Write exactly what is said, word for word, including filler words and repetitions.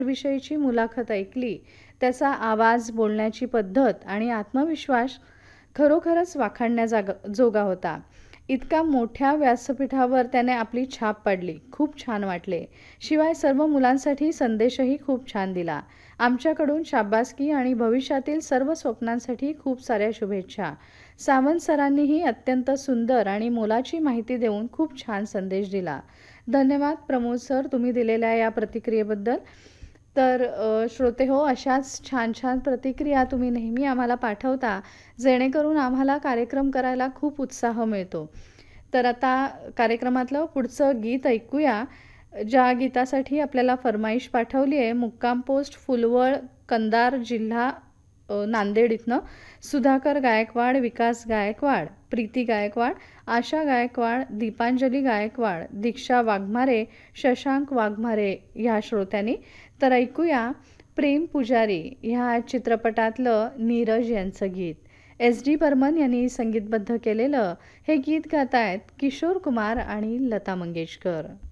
विषयीची मुलाखत ऐकली. त्याचा आवाज, बोलण्याची पद्धत आणि आत्मविश्वास खरोखरच वाखाणण्याजाग जोगा होता. इतक्या मोठ्या व्यासपीठावर त्याने आपली छाप पाडली. खूप छान वाटले. शिवाय सर्व मुलांसाठी संदेशही खूप छान दिला. आमच्याकडून शाबासकी आणि भविष्यातील सर्व स्वप्नांसाठी खूप साऱ्या शुभेच्छा. सावंत सरांनीही अत्यंत सुंदर आणि मोलाची माहिती देऊन खूप छान संदेश दिला. धन्यवाद प्रमोद सर, तुम्ही दिलेल्या या प्रतिक्रियेबद्दल. तर अ, श्रोते हो, अशाच छान छान प्रतिक्रिया तुम्ही नेहमी आम्हाला पाठवता, जेणेकरून आम्हाला कार्यक्रम करायला खूप उत्साह मिळतो. तर आता कार्यक्रमातलं पुढचं गीत ऐकूया. ज्या गीतासाठी आपल्याला फरमाईश पाठवली आहे, मुक्काम पोस्ट फुलवळ, कंधार जिल्हा अ, नांदेड इथनं सुधाकर गायकवाड, विकास गायकवाड, प्रीती गायकवाड, आशा गायकवाड, दीपांजली गायकवाड, दीक्षा वाघमारे, शशांक वाघमारे ह्या श्रोत्यांनी. तर ऐकूया प्रेम पुजारी ह्या चित्रपटातलं नीरज यांचं गीत. एस डी बर्मन यांनी संगीतबद्ध केलेलं हे गीत गात आहेत किशोर कुमार आणि लता मंगेशकर.